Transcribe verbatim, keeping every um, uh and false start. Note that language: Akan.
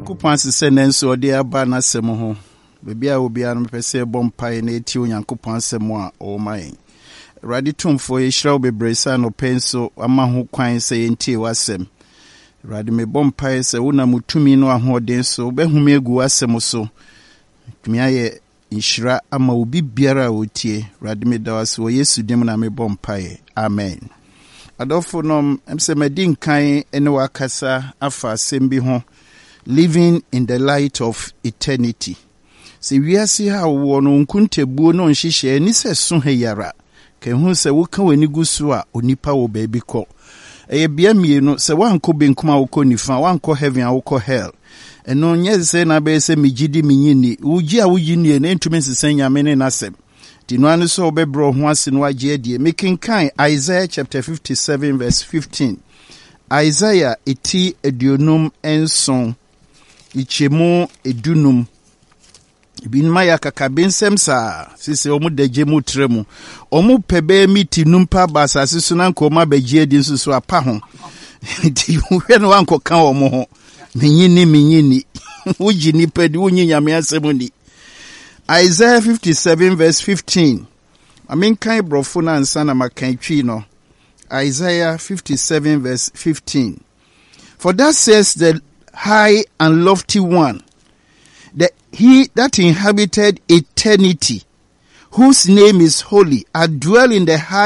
Onyankopɔn asese nenso ode aba na sem ho. Bebia obia no pese bompae na eti Onyankopɔn asem a o mai. Radi tumfo yeshira obebresa no penso ama ho kwan se yentie wasem. Radi me bompae se una mutumi no ahoden so behume egu asem so. Tumi aye inshira ama obi biara otie. Radi me dawase wo Yesu dim na me bompae. Amen. Adolfo nom emse medin kan ene wakasa afa asem bi ho. Living in the light of eternity. Se wiase ha wo no nkuntebuo no nhihye ni se so heyara. Ke hu se wo ka wani gusu a onipa wo baabi kɔ. Eye bia mienu se wanko benkum a wo kɔ nifa, wanko heaven a wo kɔ hell. Eno nye se na be se migidi minyini. Uji a wuyi nie na ntumi sesen nyame ne nasem. Dino anu so obebro ho ase no agye adie. Mekenkan Isaiah chapter fifty-seven verse fifteen. Isaiah eti edionum enson. Ichemu edunum binma ya kakabensem sa sise omu deje mu tremu omu pebe miti numpa basa sisu na nkoma begie di nsusu apa ho ti hwe no anko ka omu ho minyini minyini uji ni pedi unyi nyame asemu ni. Isaiah fifty-seven verse fifteen. Amen kan brofo na ansa na makan twi no. Isaiah fifty-seven verse fifteen. For that says the high and lofty one, that he that inhabited eternity, whose name is holy, I dwell in the high